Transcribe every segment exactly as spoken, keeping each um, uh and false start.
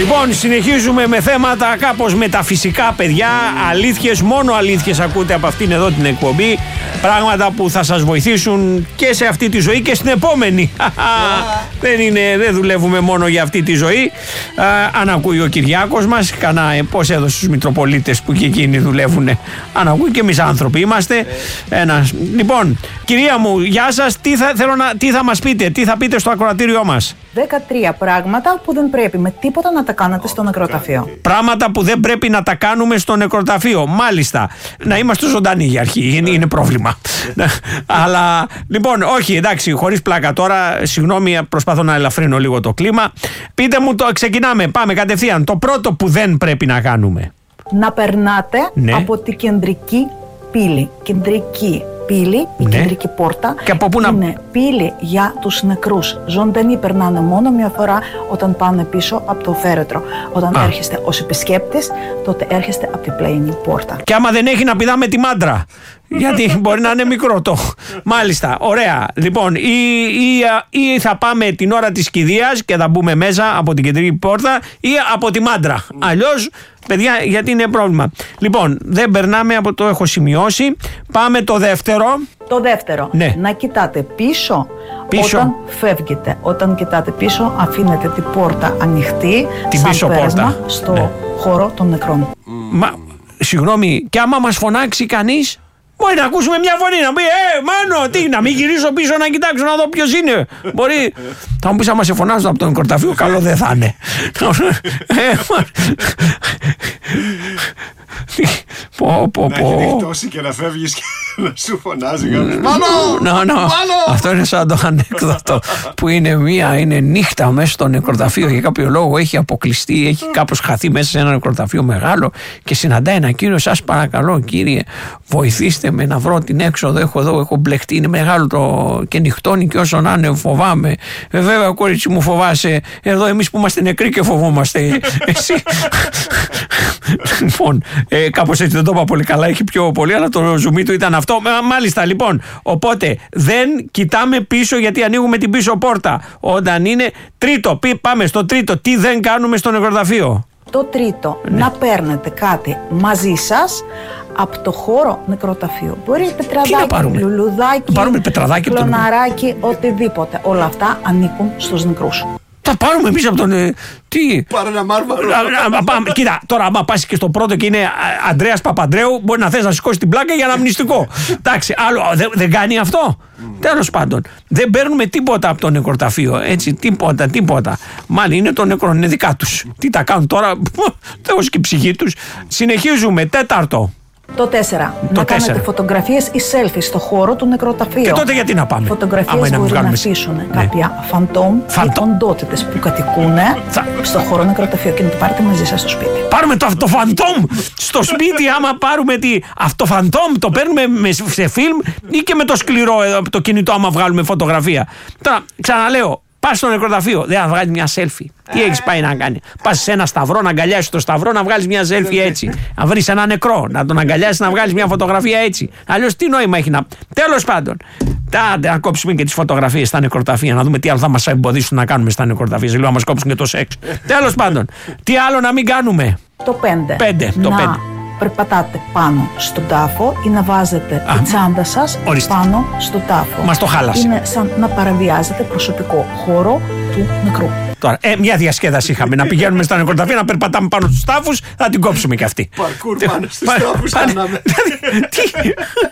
Λοιπόν, συνεχίζουμε με θέματα κάπως μεταφυσικά, παιδιά. Αλήθειες, μόνο αλήθειες ακούτε από αυτήν εδώ την εκπομπή. Πράγματα που θα σας βοηθήσουν και σε αυτή τη ζωή και στην επόμενη. δεν, είναι, δεν δουλεύουμε μόνο για αυτή τη ζωή. Α, αν ακούει ο Κυριάκος μας, κανά πώς έδωσε στους Μητροπολίτες που και εκείνοι δουλεύουν. Αν ακούει, και εμείς άνθρωποι είμαστε. Ένας. Λοιπόν, κυρία μου, γεια σας. Τι θα, θέλω να, τι θα μας πείτε, τι θα πείτε στο ακροατήριό μας? δεκατρία πράγματα που δεν πρέπει με τίποτα να τα κάνετε στο νεκροταφείο. Πράγματα που δεν πρέπει να τα κάνουμε στο νεκροταφείο. Μάλιστα. Να είμαστε ζωντανοί για αρχή. Είναι, είναι πρόβλημα. Αλλά λοιπόν, όχι, εντάξει, χωρίς πλάκα τώρα. Συγγνώμη, προσπαθώ να ελαφρύνω λίγο το κλίμα. Πείτε μου, το ξεκινάμε. Πάμε κατευθείαν. Το πρώτο που δεν πρέπει να κάνουμε. Να περνάτε ναι. από την κεντρική πύλη. Κεντρική πύλη, η ναι. κεντρική πόρτα. Και από πού να... είναι πύλη για τους νεκρούς. Ζωντανοί περνάνε μόνο μια φορά όταν πάνε πίσω από το φέρετρο. Όταν Α. έρχεστε ως επισκέπτης, τότε έρχεστε από την πλαϊνή πόρτα. Και άμα δεν έχει, να πηδάμε τη μάντρα. Γιατί μπορεί να είναι μικρό το. Μάλιστα, ωραία. Λοιπόν, ή, ή, ή θα πάμε την ώρα της κηδείας και θα μπούμε μέσα από την κεντρική πόρτα, ή από τη μάντρα. Αλλιώς, παιδιά, γιατί είναι πρόβλημα. Λοιπόν, δεν περνάμε από το έχω σημειώσει. Πάμε το δεύτερο. Το δεύτερο, ναι. να κοιτάτε πίσω, πίσω όταν φεύγετε. Όταν κοιτάτε πίσω, αφήνετε την πόρτα ανοιχτή, την σαν πίσω πέρασμα πόρτα. στο ναι. χώρο των νεκρών. Μα, συγγνώμη, και άμα μας φωνάξει κανείς, μπορεί να ακούσουμε μια φωνή να πει Ε, Μάνο, τι, να μην γυρίσω πίσω να κοιτάξω να δω ποιος είναι. Μπορεί. Θα μου πεις, άμα σε φωνάζουν από τον νεκροταφείο, καλό δεν θα είναι. Πω, πω, να έχει νυχτώσει και να φεύγεις και να σου φωνάζει κάποιος Μάνο! Μάνο! Αυτό είναι σαν το ανέκδοτο που είναι μία, είναι νύχτα μέσα στο νεκροταφείο, για κάποιο λόγο έχει αποκλειστεί, έχει κάπως χαθεί μέσα σε ένα νεκροταφείο μεγάλο και συναντάει ένα κύριο, σας παρακαλώ κύριε, βοηθήστε με να βρω την έξοδο, έχω εδώ, έχω μπλεχτεί, είναι μεγάλο το και νυχτώνει και όσο να είναι φοβάμαι. Ε, βέβαια κορίτσι μου φοβάσαι, εδώ εμείς που είμαστε νεκροί και φοβόμαστε. Εσύ. Λοιπόν, ε, κάπως έτσι δεν το είπα πολύ καλά, έχει πιο πολύ, αλλά το ζουμί του ήταν αυτό. Μάλιστα, λοιπόν, οπότε δεν κοιτάμε πίσω γιατί ανοίγουμε την πίσω πόρτα. Όταν είναι τρίτο, πάμε στο τρίτο, τι δεν κάνουμε στο νεκροταφείο. Το τρίτο, ναι. να παίρνετε κάτι μαζί σας από το χώρο νεκροταφείου. Μπορεί πετραδάκι, λουλουδάκι, πάρουμε πετραδάκι, κλωναράκι, τον... οτιδήποτε. Όλα αυτά ανήκουν στους νεκρούς. Θα πάρουμε εμείς από τον. Ε, τι. Πάρε ένα μάρμαρο. Κοίτα, τώρα, άμα πας και στο πρώτο και είναι Ανδρέας Παπαντρέου, μπορεί να θες να σηκώσει την πλάκα για αναμνηστικό. Εντάξει, άλλο. Δεν δε κάνει αυτό. Mm. Τέλος πάντων, δεν παίρνουμε τίποτα από το νεκροταφείο. Έτσι, τίποτα, τίποτα. Μάλλον είναι το νεκρό, είναι δικά τους. Τι τα κάνουν τώρα, Θεός και η ψυχή τους. Συνεχίζουμε. Τέταρτο. Το τέσσερα. Το να τέσσερα. κάνετε φωτογραφίες ή selfies στο χώρο του νεκροταφείου. Και τότε γιατί να πάμε. Φωτογραφίες μπορεί να, να αφήσουν ναι. κάποια φαντόμ ή οντότητες που κατοικούν θα... στο χώρο νεκροταφείου και να το πάρετε μαζί σας στο σπίτι. Πάρουμε το, το φαντόμ στο σπίτι, άμα πάρουμε τη, αυτό φαντόμ, το παίρνουμε με, σε φιλμ ή και με το σκληρό το κινητό, άμα βγάλουμε φωτογραφία. Τώρα, ξαναλέω. Πας στο νεκροταφείο, δεν θα βγάλεις μια selfie. Τι έχεις πάει να κάνει? Πας σε ένα σταυρό, να αγκαλιάσεις το σταυρό, να βγάλεις μια selfie έτσι. Να βρεις ένα νεκρό, να τον αγκαλιάσεις, να βγάλεις μια φωτογραφία έτσι. Αλλιώς τι νόημα έχει να. Τέλος πάντων. Τάντε, να κόψουμε και τις φωτογραφίες στα νεκροταφεία, να δούμε τι άλλο θα μας εμποδίσουν να κάνουμε στα νεκροταφεία. Σε λίγο να μας κόψουν και το σεξ. Τέλος πάντων. Τι άλλο να μην κάνουμε. Το πέντε. Πέντε. Το να πέντε. περπατάτε πάνω στον τάφο ή να βάζετε Α, τη τσάντα σας ορίστε. πάνω στον τάφο. Μας το χάλασε. Είναι σαν να παραβιάζετε προσωπικό χώρο του νεκρού. Τώρα, ε, μια διασκέδαση είχαμε. Να πηγαίνουμε στα νεκροταφεία, να περπατάμε πάνω στους τάφους, θα την κόψουμε κι αυτή. Παρκούρ πάνω στους τάφους κάναμε. Τι,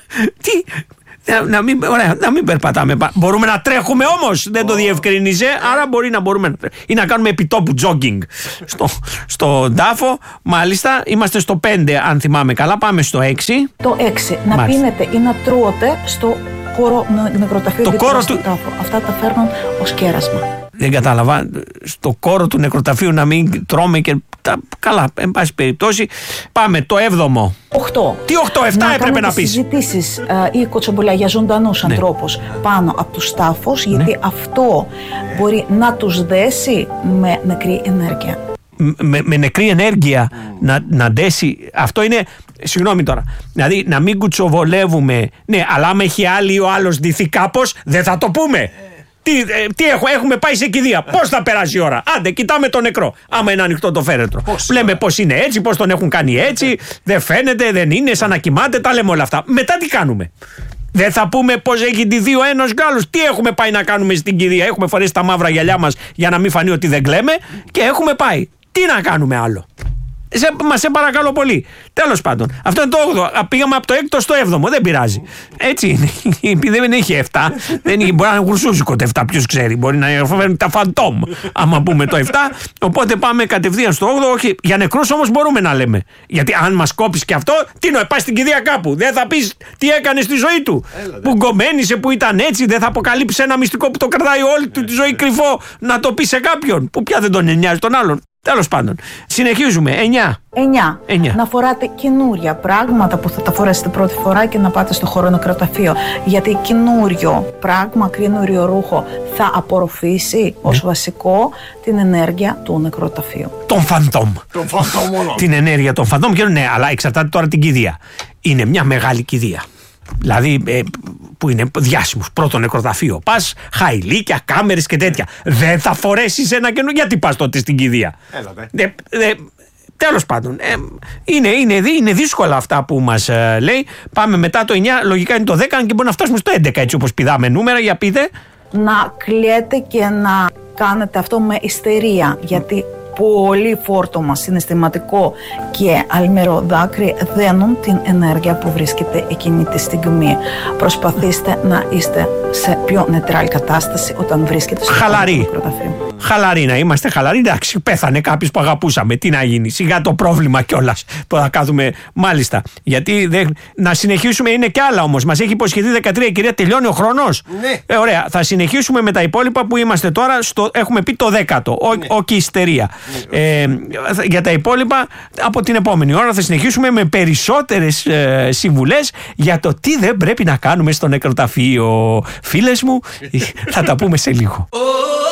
τι, να, να, μην, ωραία, να μην περπατάμε. Μπορούμε να τρέχουμε όμως, δεν το διευκρινίζε, άρα μπορεί να μπορούμε να τρέχουμε. Ή να κάνουμε επιτόπου jogging στο, στο τάφο. Μάλιστα, είμαστε στο πέντε, αν θυμάμαι καλά. Πάμε στο έξι. Το έξι, να Μάλιστα. πίνετε ή να τρώτε στο χώρο νεκροταφείου του τάφο. Αυτά τα φέρνουν ως κέρασμα. Δεν κατάλαβα. Στο κόρο του νεκροταφείου να μην τρώμε και τα... Καλά, εν πάση περιπτώσει. Πάμε το έβδομο. Οχτώ. Τι οχτώ, εφτά να έπρεπε να πεις. Συζητήσεις ε, ή κοτσομπολιά για ζωντανούς ναι. ανθρώπους πάνω από τους τάφους, γιατί ναι. αυτό μπορεί να τους δέσει με νεκρή ενέργεια. Με, με νεκρή ενέργεια mm. να, να δέσει. Αυτό είναι. Συγγνώμη τώρα. Δηλαδή να μην κουτσοβολεύουμε. Ναι, αλλά άμα έχει άλλη ο άλλος ντυθεί κάπως, δεν θα το πούμε. Τι, ε, τι έχουμε, έχουμε πάει σε κηδεία. Πώς θα περάσει η ώρα. Άντε, κοιτάμε το νεκρό. Άμα είναι ανοιχτό το φέρετρο. Πώς λέμε πώς είναι έτσι, πώς τον έχουν κάνει έτσι. Δεν φαίνεται, δεν είναι, σαν να κοιμάται. Τα λέμε όλα αυτά. Μετά τι κάνουμε. Δεν θα πούμε πώς έχει ντυθεί ο ένας Γάλλος. Τι έχουμε πάει να κάνουμε στην κηδεία. Έχουμε φορέσει τα μαύρα γυαλιά μας για να μην φανεί ότι δεν κλαίμε. Και έχουμε πάει. Τι να κάνουμε άλλο. Σε, μα σε παρακαλώ πολύ. Τέλος πάντων, αυτό είναι το όγδοο. Πήγαμε από το έκτο στο έβδομο. Δεν πειράζει. Έτσι είναι. Επειδή δεν έχει επτά, δεν έχει, μπορεί να είναι γουρσούζικο το επτά. Ποιος ξέρει. Μπορεί να φέρουν τα φαντόμ. Άμα πούμε το επτά. Οπότε πάμε κατευθείαν στο όγδοο. Όχι, για νεκρούς όμως μπορούμε να λέμε. Γιατί αν μας κόψεις και αυτό, τι να πάει στην κηδεία κάπου. Δεν θα πεις τι έκανε στη ζωή του. Έλα, που γκομμένησε, που ήταν έτσι. Δεν θα αποκαλύψει ένα μυστικό που το κρατάει όλη του τη ζωή κρυφό να το πει σε κάποιον. Που πια δεν τον νοιάζει τον άλλον. Τέλος πάντων, συνεχίζουμε. εννιά. εννιά. Να φοράτε καινούρια πράγματα που θα τα φορέσετε πρώτη φορά και να πάτε στο χώρο νεκροταφείο. Γιατί καινούριο πράγμα, καινούριο ρούχο θα απορροφήσει ως ναι. βασικό την ενέργεια του νεκροταφείου. Τον φαντόμ. Τον φαντόμ μόνο. Την ενέργεια των φαντόμ. Και ναι, αλλά εξαρτάται τώρα την κηδεία. Είναι μια μεγάλη κηδεία. Δηλαδή ε, που είναι διάσημος, πρώτο νεκροταφείο. Πας χαϊλίκια, κάμερες και τέτοια. Δεν θα φορέσεις ένα καινούριο. Γιατί πας τότε στην κηδεία. Έλατε. Ε, ε, τέλος πάντων, ε, είναι, είναι, είναι δύσκολα αυτά που μας ε, λέει. Πάμε μετά το εννιά, λογικά είναι το δέκα και μπορεί να φτάσουμε στο έντεκα έτσι όπως πηδάμε νούμερα. Για πείτε. Να κλαίτε και να κάνετε αυτό με ιστερία. Γιατί πολύ φόρτωμα, συναισθηματικό και αλμερό δάκρυ δένουν την ενέργεια που βρίσκεται εκείνη τη στιγμή. Προσπαθήστε να είστε σε πιο νετράλ κατάσταση όταν βρίσκεται στο νεκροταφείο. Χαλαρή να είμαστε, χαλαροί. Εντάξει, πέθανε κάποιος που αγαπούσαμε. Τι να γίνει, σιγά το πρόβλημα κιόλας. Το θα κάθουμε, μάλιστα. Γιατί δεν... να συνεχίσουμε, είναι κι άλλα όμως. Μας έχει υποσχεθεί δεκατρία η κυρία, τελειώνει ο χρόνος. Ναι. Ε, ωραία, θα συνεχίσουμε με τα υπόλοιπα που είμαστε τώρα. Στο... Έχουμε πει το δέκατο, ο, ναι. ο Κιστερία. Ναι. Ε, για τα υπόλοιπα, από την επόμενη ώρα θα συνεχίσουμε με περισσότερες ε, συμβουλές για το τι δεν πρέπει να κάνουμε στο νεκροταφείο. Φίλες μου, θα τα πούμε σε λίγο.